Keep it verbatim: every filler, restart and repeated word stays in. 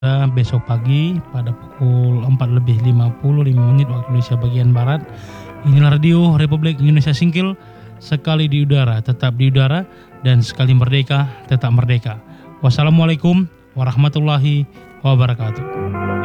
besok pagi pada pukul empat lebih lima puluh lima menit waktu Indonesia bagian Barat. Inilah Radio Republik Indonesia Singkil, sekali di udara tetap di udara, dan sekali merdeka tetap merdeka. Wassalamualaikum warahmatullahi wabarakatuh.